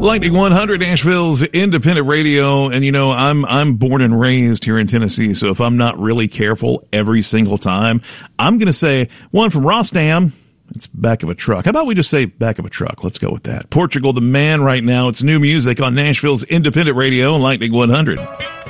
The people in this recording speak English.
Lightning 100, Nashville's independent radio. And, you know, I'm born and raised here in Tennessee, so if I'm not really careful every single time, I'm going to say one from Rostam. It's back of a truck. How about we just say back of a truck? Let's go with that. Portugal the Man right now. It's new music on Nashville's independent radio, Lightning 100.